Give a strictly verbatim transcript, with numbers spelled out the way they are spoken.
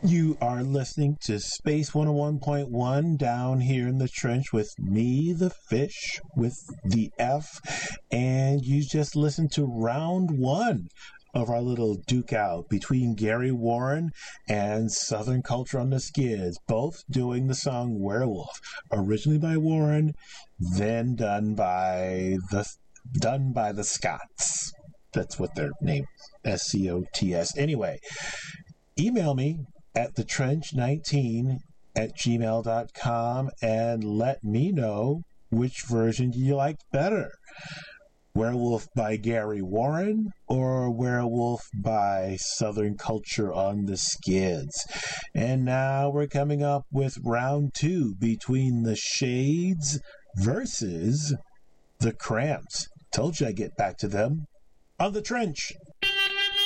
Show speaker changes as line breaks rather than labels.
You are listening to Space one oh one point one down here in the trench with me, the fish, with the F, and you just listened to round one of our little duke out between Gary Warren and Southern Culture on the Skids, both doing the song Werewolf, originally by Warren, then done by the done by the Scots. That's what their name, S C O T S. Anyway, email me at the trench nineteen at gmail dot com and let me know which version you like better. Werewolf by Gary Warren or Werewolf by Southern Culture on the Skids. And now we're coming up with round two between the Shades versus the Cramps. Told you I'd get back to them on the trench.